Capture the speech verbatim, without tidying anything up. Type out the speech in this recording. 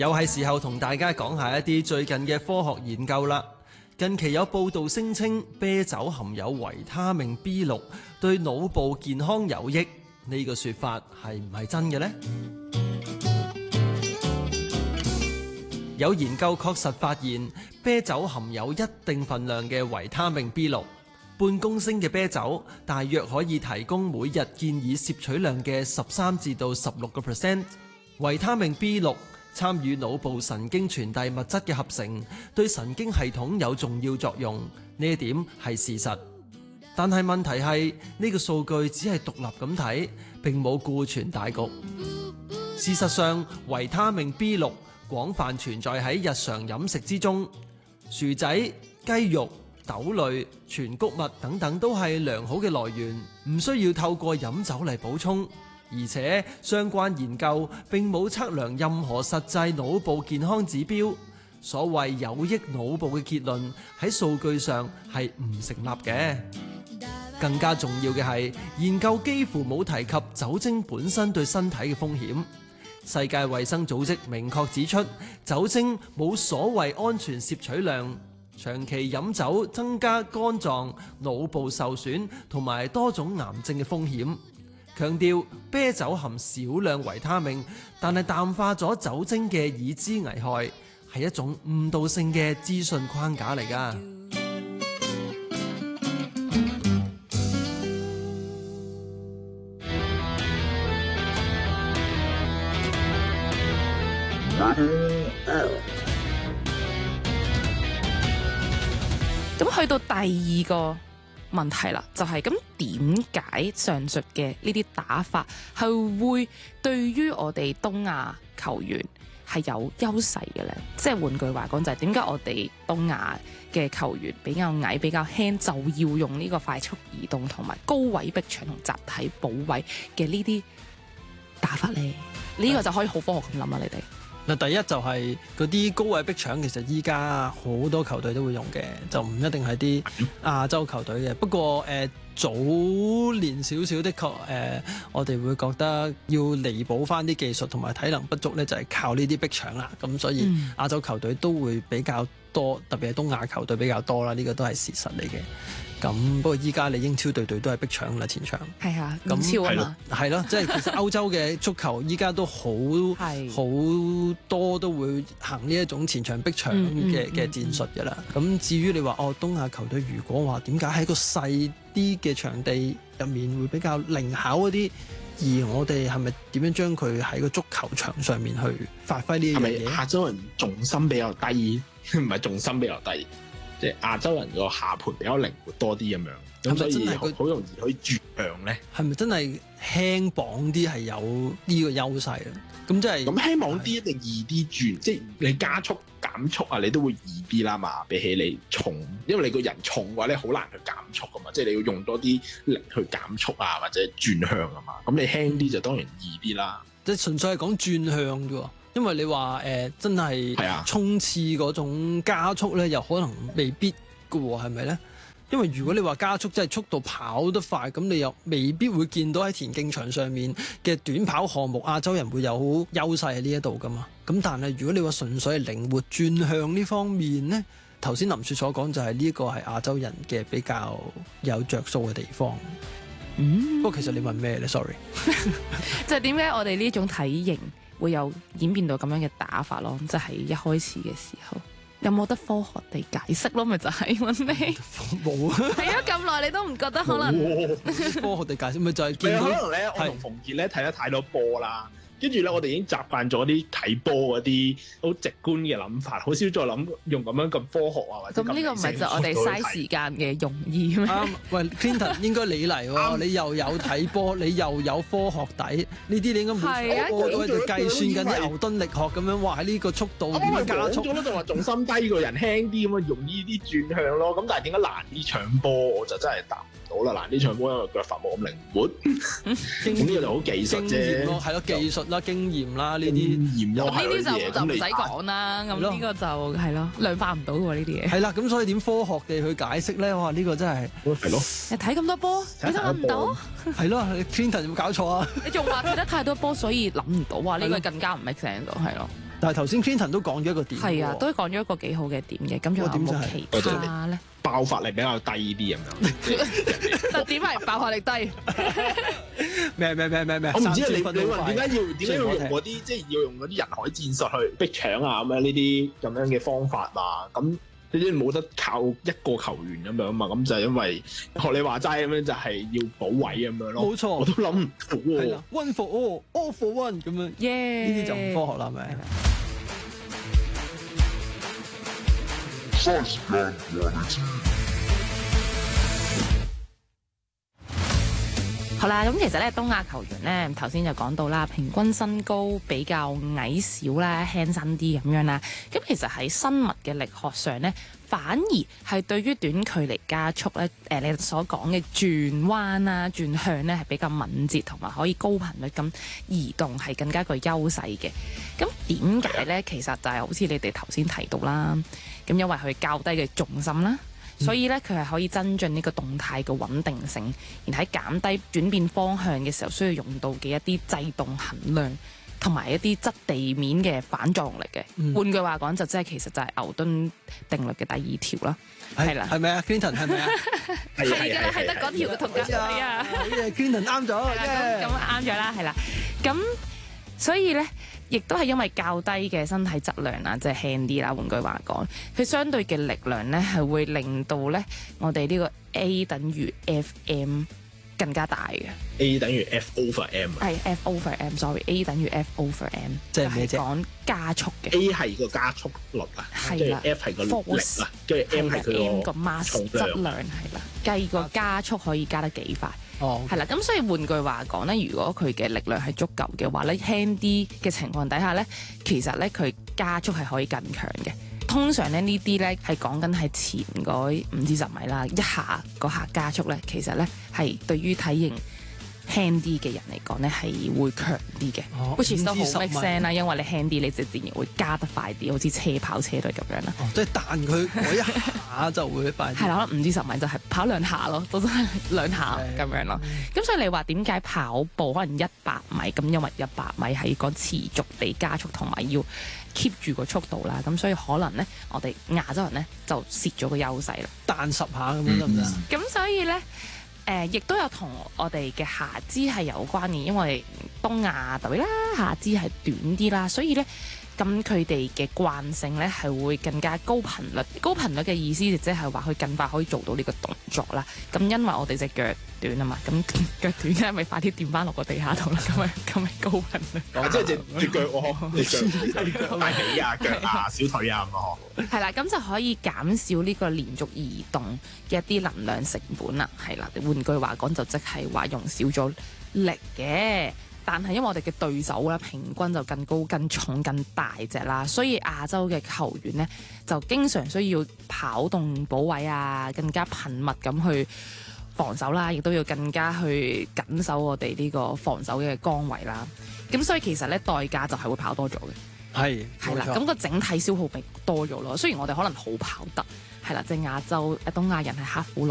又係時候同大家講下一啲最近嘅科學研究啦。近期有報道聲稱啤酒含有維他命 B 六，對腦部健康有益，呢個說法係唔係真嘅呢？有研究確實發現，啤酒含有一定份量嘅維他命 B 六，半公升嘅啤酒大約可以提供每日建議攝取量嘅十三至到十六個 percent。維他命 B 六參與腦部神經傳遞物質嘅合成，對神經系統有重要作用，呢一點係事實。但係問題係呢個數據只係獨立咁睇，並冇顧全大局。事實上，維他命 B 六廣泛存在喺日常飲食之中，薯仔、雞肉、豆類、全穀物等等都係良好嘅來源，唔需要透過飲酒嚟補充。而且相關研究並冇測量任何實際腦部健康指標，所謂有益腦部嘅結論喺數據上係唔成立嘅。更加重要嘅係，研究幾乎冇提及酒精本身對身體嘅風險。世界衛生組織明確指出，酒精冇所謂安全攝取量，長期飲酒增加肝臟、腦部受損同埋多種癌症嘅風險。強調啤酒含少量維他命，但係淡化咗酒精嘅已知危害，係一種誤導性嘅資訊框架嚟㗎。 咁去到第二個問題啦，就係咁點解上述嘅呢啲打法係會對於我哋東亞球員係有優勢嘅呢？即係換句話講，就係點解我哋東亞嘅球員比較矮、比較輕，就要用呢個快速移動同埋高位逼搶同集體補位嘅呢啲打法呢？呢、呢個就可以好科學咁諗啦，你哋。 嗱，第一就係嗰啲高位逼搶，其實依家好多球隊都會用嘅，就唔一定係啲亞洲球隊嘅。不過誒、呃，早年少少的確誒、呃，我哋會覺得要彌補翻啲技術同埋體能不足咧，就係、是、靠呢啲逼搶啦。咁所以亞洲球隊都會比較多，特別係東亞球隊比較多啦。呢、這個都係事實嚟嘅。咁不過依家你英超隊隊都係逼搶啦，前場係啊，英超啊嘛， 係咯，即係其實歐洲嘅足球依家都好好多都會行呢一種前場逼搶嘅嘅戰術㗎啦。咁、嗯嗯嗯、至於你話哦，東亞球隊如果話點解喺個細啲嘅場地入面會比較靈巧嗰啲，而我哋係咪點樣將佢喺個足球場上面去發揮呢樣嘢？ 係咪亞洲人重心比較低，唔係重心比較低？即係亞洲人個下盤比較靈活多啲咁樣，咁所以好容易可以轉向咧。 係咪真係輕磅啲係有呢個優勢咧？咁即係咁輕磅啲一定易啲轉，即係你加速減速啊，你都會易啲啦嘛。比起你重，因為你個人重嘅話咧，好難去減速噶嘛。即係你要用多啲力去減速啊，或者轉向啊嘛。咁你輕啲就當然易啲啦。 即係純粹係講轉向啫喎。因為你話誒、呃、真係衝刺嗰種加速咧，又可能未必嘅喎，係咪咧？因為如果你話加速即係速度跑得快，咁你又未必會見到喺田徑場上面嘅短跑項目亞洲人會有優勢喺呢一度噶嘛。咁但係如果你話純粹係靈活轉向呢方面咧，頭先林雪所講就係呢個係亞洲人嘅比較有着數嘅地方。嗯，不過其實你問咩咧 ？Sorry， 就係點解我哋呢種體型會有演變到咁樣嘅打法咯，即係一開始嘅時候，有冇得科學地解釋咯？咪就係問你冇啊！睇咗咁耐，你都唔覺得可能科學地解釋咪就係見到可能咧，我同馮傑咧睇得太多波啦。跟住咧，我哋已經習慣咗啲睇波嗰啲好直觀嘅諗法，好少再諗用咁樣咁科學啊，或者咁呢個唔係就我哋嘥時間嘅用意咩？ 啱，喂 Clinton 應該你嚟喎，你又有睇波，你又有科學底，呢啲你應該冇波都喺度計算緊啲牛頓力學咁樣，話喺呢個速度點樣加速？ 咗咧就話重心低個人輕啲咁啊，容易啲轉向咯。咁但係點解難啲搶波？我就真係答唔到啦。難啲搶波因為腳法冇咁靈活，咁呢個就好技術啫。 係咯，技術啦、經驗啦呢啲。 驗咁呢啲就就唔使講啦。咁呢個就係咯，量化唔到喎呢啲嘢。 係啦，咁所以點科學地去解釋咧？哇！呢個真係係咯。 你睇咁多波，你都諗唔到？ 係咯，Clinton 有冇搞錯啊？ 你仲話睇得太多波，所以諗唔到啊？呢個更加唔 make sense 咯，係咯。 但係頭先 Clinton 都講咗一個點， 係啊，都講咗一個幾好嘅點嘅。咁仲有冇其他咧？ 爆發力比較低啲咁樣。 特點係爆發力低。 咩咩咩咩咩？ 我唔知你你問點解要點解要用嗰啲即係要用嗰啲人海戰術去逼搶啊咁樣呢啲咁樣嘅方法啊？咁呢啲冇得靠一個球員咁樣啊嘛？咁就係因為學你話齋咁樣，就係要補位咁樣咯。 冇錯， 我都諗唔到喎。 係啦 ，one for all，all for one 咁樣。 耶！ 呢啲就唔科學啦，係咪？ 好啦，咁其實咧，東亞球員咧，頭先就講到啦，平均身高比較矮小啦，輕身啲咁樣啦。咁其實喺生物嘅力學上咧，反而係對於短距離加速咧，誒、呃、你所講嘅轉彎啊、轉向咧，係比較敏捷同埋可以高頻率咁移動，係更加具優勢嘅。咁點解咧？其實就係好似你哋頭先提到啦，咁因為佢較低嘅重心啦。所以咧，佢係可以增進呢個動態嘅穩定性，而喺減低轉變方向嘅時候需要用到嘅一啲制動衡量，同埋一啲質地面嘅反作用力嘅。嗯、換句話講，就即係其實就係牛頓定律嘅第二條啦，係啦， 係咪啊 Clinton 係咪啊？ 係嘅，係得嗰條同格，係啊 ，Clinton 啱咗， 咁啱咗啦，係啦，咁所以咧。亦都係因為較低嘅身體質量啊，即係輕啲啦。換句話講，佢相對嘅力量咧係會令到咧我哋呢個 A 等於 F M 更加大嘅。 A 等於 F over M 係 F over M，sorry，A 等於 F over M， 即係咩啫？ 講加速嘅。 A 係個加速率啊， 係啦 ，F 係個力啊，跟住 M 係佢個 mass 重質量係啦，計個加速可以加得幾快。 哦， 係啦，咁所以換句話講咧，如果佢嘅力量係足夠嘅話咧，輕啲嘅情況底下咧，其實咧佢加速係可以更強嘅。通常咧呢啲咧係講緊係前嗰五至十米啦，一下嗰下加速咧，其實咧係對於體型輕啲嘅人嚟講咧係會強啲嘅，which is 都好 make sense 啦，因為你輕啲，你就自然會加得快啲，好似車跑車隊咁樣啦。 哦，即係彈佢嗰一下就會快啲。 係啦，可能五至十米就係跑兩下咯，都真係兩下咁樣咯。咁所以你話點解跑步可能一百米咁？因為一百米係講持續地加速同埋要 keep 住個速度啦。咁所以可能咧，我哋亞洲人咧就蝕咗個優勢啦。 彈十下咁樣得唔得？ 咁所以咧。誒，亦都有同我哋嘅下肢係有關嘅，因為東亞特別啦，下肢係短啲啦，所以咧，咁佢哋嘅慣性咧係會更加高頻率。高頻率嘅意思即係話佢更快可以做到呢個動作啦。咁因為我哋隻腳短啊嘛，咁腳短咧咪快啲掂翻落個地下度啦，咁咪咁咪高頻率。 哦，即係隻隻腳我隻腳大髀啊、腳啊、小腿啊咁咯。 係啦，咁就可以減少呢個連續移動嘅一啲能量成本啦。係啦，換句話講就即係話用少咗力嘅，但係因為我哋嘅對手咧平均就更高、更重、更大隻啦，所以亞洲嘅球員呢，就經常需要跑動補位啊，更加頻密咁去防守啦，亦都要更加去緊守我哋呢個防守嘅崗位啦。咁所以其實咧代價就係會跑多咗嘅。 係， 係啦，咁個整體消耗咪多咗咯。雖然我哋可能好跑得，係啦，即係亞洲誒東亞人係刻苦耐